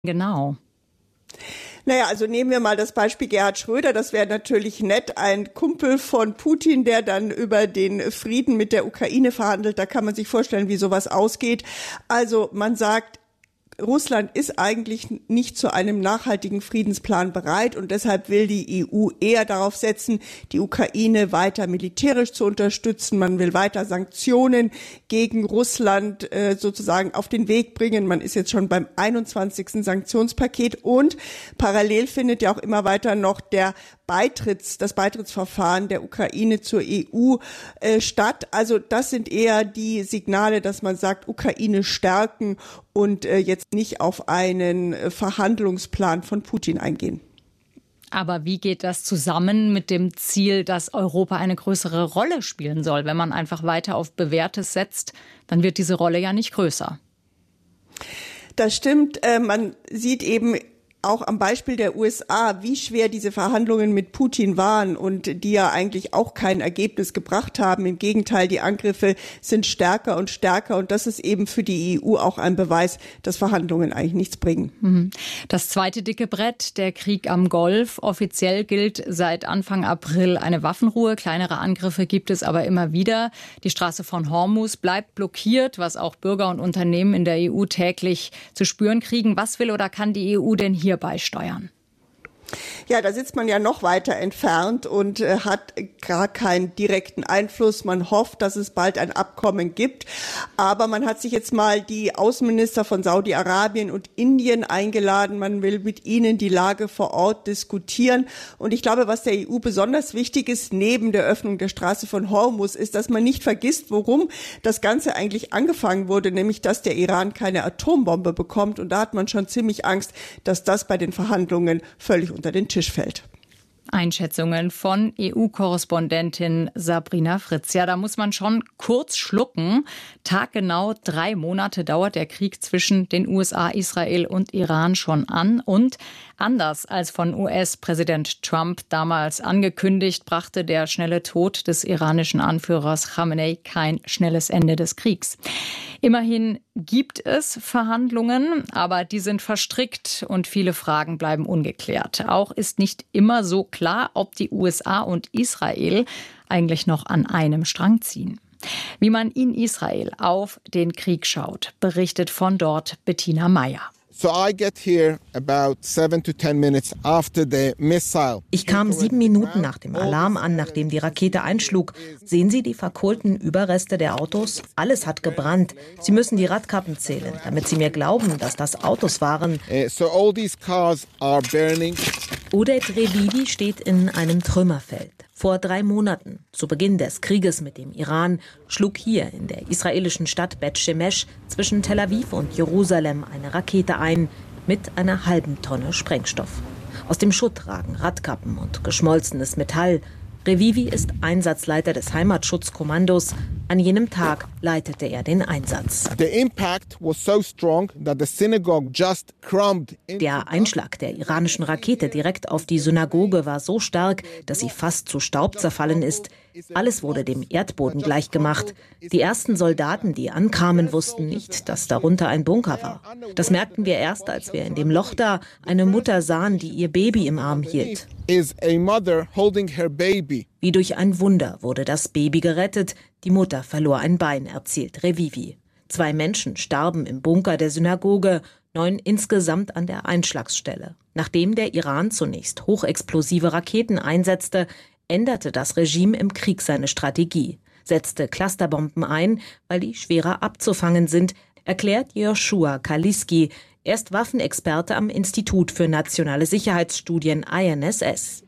Genau. Naja, also nehmen wir mal das Beispiel Gerhard Schröder. Das wäre natürlich nett, ein Kumpel von Putin, der dann über den Frieden mit der Ukraine verhandelt. Da kann man sich vorstellen, wie sowas ausgeht. Also man sagt, Russland ist eigentlich nicht zu einem nachhaltigen Friedensplan bereit und deshalb will die EU eher darauf setzen, die Ukraine weiter militärisch zu unterstützen. Man will weiter Sanktionen gegen Russland sozusagen auf den Weg bringen. Man ist jetzt schon beim 21. Sanktionspaket und parallel findet ja auch immer weiter noch das Beitrittsverfahren der Ukraine zur EU statt. Also das sind eher die Signale, dass man sagt, Ukraine stärken und jetzt nicht auf einen Verhandlungsplan von Putin eingehen. Aber wie geht das zusammen mit dem Ziel, dass Europa eine größere Rolle spielen soll? Wenn man einfach weiter auf Bewährtes setzt, dann wird diese Rolle ja nicht größer. Das stimmt. Man sieht eben auch am Beispiel der USA, wie schwer diese Verhandlungen mit Putin waren und die ja eigentlich auch kein Ergebnis gebracht haben. Im Gegenteil, die Angriffe sind stärker und stärker und das ist eben für die EU auch ein Beweis, dass Verhandlungen eigentlich nichts bringen. Das zweite dicke Brett, der Krieg am Golf. Offiziell gilt seit Anfang April eine Waffenruhe. Kleinere Angriffe gibt es aber immer wieder. Die Straße von Hormuz bleibt blockiert, was auch Bürger und Unternehmen in der EU täglich zu spüren kriegen. Was will oder kann die EU denn hier beisteuern? Ja, da sitzt man ja noch weiter entfernt und hat gar keinen direkten Einfluss. Man hofft, dass es bald ein Abkommen gibt. Aber man hat sich jetzt mal die Außenminister von Saudi-Arabien und Indien eingeladen. Man will mit ihnen die Lage vor Ort diskutieren. Und ich glaube, was der EU besonders wichtig ist, neben der Öffnung der Straße von Hormuz, ist, dass man nicht vergisst, worum das Ganze eigentlich angefangen wurde, nämlich, dass der Iran keine Atombombe bekommt. Und da hat man schon ziemlich Angst, dass das bei den Verhandlungen völlig unter den Tisch fällt. Einschätzungen von EU-Korrespondentin Sabrina Fritz. Ja, da muss man schon kurz schlucken. Taggenau 3 Monate dauert der Krieg zwischen den USA, Israel und Iran schon an. Und anders als von US-Präsident Trump damals angekündigt, brachte der schnelle Tod des iranischen Anführers Khamenei kein schnelles Ende des Kriegs. Immerhin gibt es Verhandlungen, aber die sind verstrickt und viele Fragen bleiben ungeklärt. Auch ist nicht immer so klar, ob die USA und Israel eigentlich noch an einem Strang ziehen. Wie man in Israel auf den Krieg schaut, berichtet von dort Bettina Meyer. Ich kam 7 Minuten nach dem Alarm an, nachdem die Rakete einschlug. Sehen Sie die verkohlten Überreste der Autos? Alles hat gebrannt. Sie müssen die Radkappen zählen, damit Sie mir glauben, dass das Autos waren. Oded Revivi steht in einem Trümmerfeld. Vor 3 Monaten, zu Beginn des Krieges mit dem Iran, schlug hier in der israelischen Stadt Bet Shemesh zwischen Tel Aviv und Jerusalem eine Rakete ein mit einer halben Tonne Sprengstoff. Aus dem Schutt ragen Radkappen und geschmolzenes Metall. Revivi ist Einsatzleiter des Heimatschutzkommandos. An jenem Tag leitete er den Einsatz. Der Einschlag der iranischen Rakete direkt auf die Synagoge war so stark, dass sie fast zu Staub zerfallen ist. Alles wurde dem Erdboden gleichgemacht. Die ersten Soldaten, die ankamen, wussten nicht, dass darunter ein Bunker war. Das merkten wir erst, als wir in dem Loch da eine Mutter sahen, die ihr Baby im Arm hielt. Wie durch ein Wunder wurde das Baby gerettet. Die Mutter verlor ein Bein, erzählt Revivi. 2 Menschen starben im Bunker der Synagoge, 9 insgesamt an der Einschlagsstelle. Nachdem der Iran zunächst hochexplosive Raketen einsetzte, änderte das Regime im Krieg seine Strategie, setzte Clusterbomben ein, weil die schwerer abzufangen sind, erklärt Joshua Kaliski. Er ist Waffenexperte am Institut für nationale Sicherheitsstudien INSS.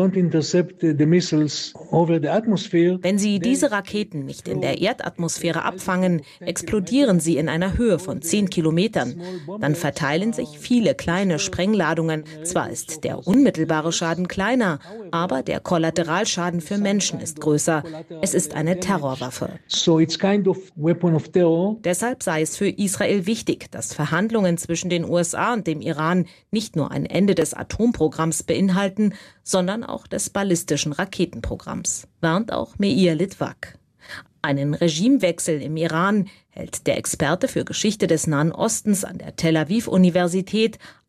Wenn Sie diese Raketen nicht in der Erdatmosphäre abfangen, explodieren sie in einer Höhe von 10 Kilometern. Dann verteilen sich viele kleine Sprengladungen. Zwar ist der unmittelbare Schaden kleiner, aber der Kollateralschaden für Menschen ist größer. Es ist eine Terrorwaffe. Deshalb sei es für Israel wichtig, dass Verhandlungen zwischen den USA und dem Iran nicht nur ein Ende des Atomprogramms beinhalten, sondern auch des ballistischen Raketenprogramms, warnt auch Meir Litvak. Einen Regimewechsel im Iran hält der Experte für Geschichte des Nahen Ostens an der Tel-Aviv-Universität